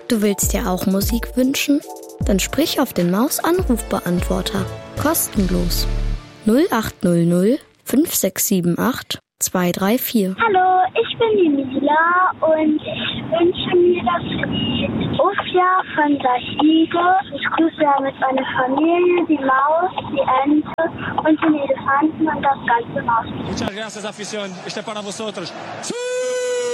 Du willst dir auch Musik wünschen? Dann sprich auf den Maus-Anrufbeantworter. Kostenlos. 0800 5678 234. Hallo, ich bin die Mila und ich wünsche mir das Lied Ufja von Sachide. Ich grüße damit meine Familie, die Maus, die Ente und den Elefanten und das ganze Maus. Muchas gracias, afición. Este para vosotros.